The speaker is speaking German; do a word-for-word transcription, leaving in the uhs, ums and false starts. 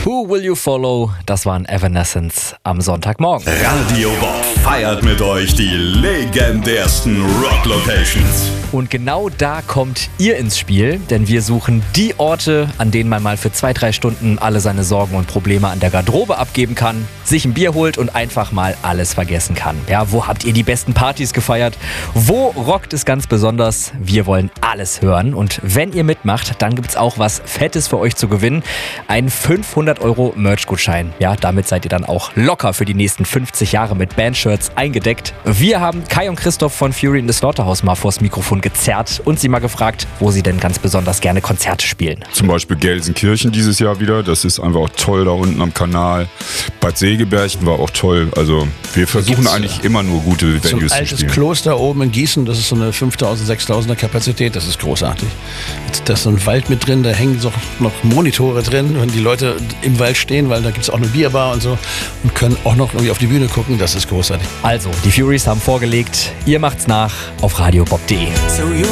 Who Will You Follow? Das waren Evanescence am Sonntagmorgen. Radio Bob feiert mit euch die legendärsten Rock-Locations. Und genau da kommt ihr ins Spiel, denn wir suchen die Orte, an denen man mal für zwei, drei Stunden alle seine Sorgen und Probleme an der Garderobe abgeben kann, sich ein Bier holt und einfach mal alles vergessen kann. Ja, wo habt ihr die besten Partys gefeiert? Wo rockt es ganz besonders? Wir wollen alles hören. Und wenn ihr mitmacht, dann gibt's auch was Fettes für euch zu gewinnen. Ein fünfhundert Euro Merch-Gutschein. Ja, damit seid ihr dann auch locker für die nächsten fünfzig Jahre mit Bandshirts eingedeckt. Wir haben Kai und Christoph von Fury in the Slaughterhouse mal vors Mikrofon gezerrt und sie mal gefragt, wo sie denn ganz besonders gerne Konzerte spielen. Zum Beispiel Gelsenkirchen dieses Jahr wieder. Das ist einfach auch toll da unten am Kanal. Bad Segeberg war auch toll. Also wir versuchen eigentlich immer nur gute Venues zu spielen. So ein altes Kloster oben in Gießen, das ist so eine fünftausend, sechstausender Kapazität. Das ist großartig. Da ist so ein Wald mit drin, da hängen so noch Monitore drin, wenn die Leute im Wald stehen, weil da gibt es auch eine Bierbar und so und können auch noch irgendwie auf die Bühne gucken. Das ist großartig. Also, die Furies haben vorgelegt. Ihr macht's nach auf radiobob punkt de.